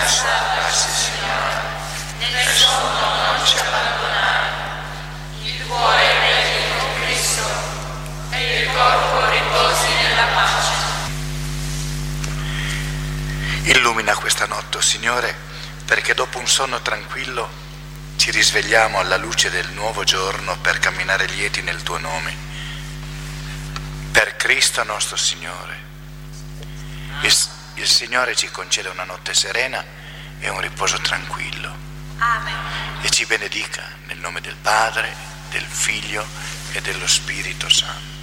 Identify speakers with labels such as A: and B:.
A: Grazie Signore. Nel sonno non ci abbandonare. Il cuore vegli con Cristo e il corpo riposi nella pace.
B: Illumina questa notte, Signore, perché dopo un sonno tranquillo ci risvegliamo alla luce del nuovo giorno per camminare lieti nel tuo nome. Per Cristo nostro Signore. Il Signore ci concede una notte serena e un riposo tranquillo.
C: Amen.
B: E ci benedica nel nome del Padre, del Figlio e dello Spirito Santo.